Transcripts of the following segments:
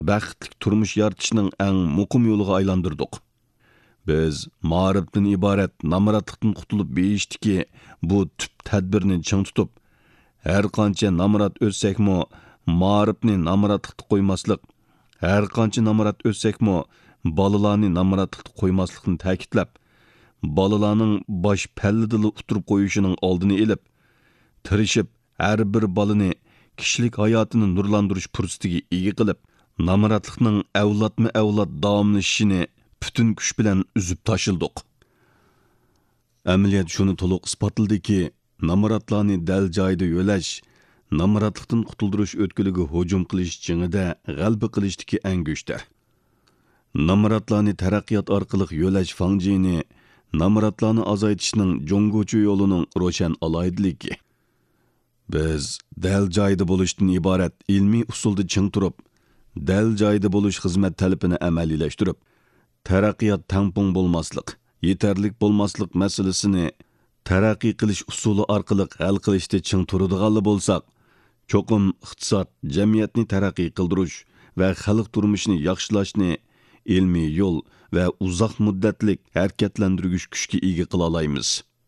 бақытlik turmush yaratishning eng muqim yo'liga aylantirdik. Biz ma'rifdan iborat namratlikdan qutulib berishdiki bu tüp tadbirni ching tutib, har qancha namrat o'tsakmi, ma'rifni namratlikda qo'ymaslik, har qancha namrat o'tsakmi, bolalarni namratlikda qo'ymaslikni ta'kidlab, bolalarning bosh pallidili uturib qo'yishining oldini olib, tirishib har bir bolani kishilik hayotini nurlantirish fursatiga ega qilib, namratlikning avlodma-avlod davomlashishini bütün kuch bilan uzib tashildik. Amaliyot shuni to'liq isbotladiki, namratlarni dal joyida yo'lash, namratlikdan qutuldirish o'tkiliga hujum qilish jingida g'alaba qilishdiki eng go'shtar. Namratlarni taraqqiyot orqali yo'lash fangjini, namratlarni azaytishning jo'ngguchi yo'lining ro'shan aloydiligi. Biz dal joyida bo'lishdan iborat ilmiy usulda ching turib, dal joyida bo'lish xizmat talabini amaliylashtirib, taraqqiyot tampon bo'lmaslik, yetarlik bo'lmaslik masalasini taraqqiy qilish usuli orqali hal qilishda ching turadiganlar bo'lsak, cho'qim iqtisod, jamiyatni taraqqiy qildirish va xalq turmushini yaxshilashni ilmiy yo'l va uzoq muddatlik harakatlantirgich kuchga ega qila olamiz.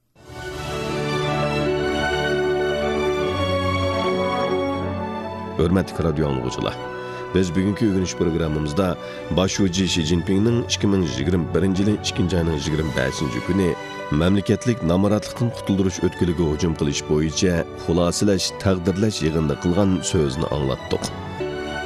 Hurmatli radio anglag'uchilar, biz bugungi o'rganish programmamizda Boshchi Shi Jinpingning 2021-yil 2-oyning 25-kuni mamlakatlik namoratlikdan qutuldirish o'tkiliga hujum qilish bo'yicha xulosalash, taqdirlash yig'inida qilgan so'zni anglatdik.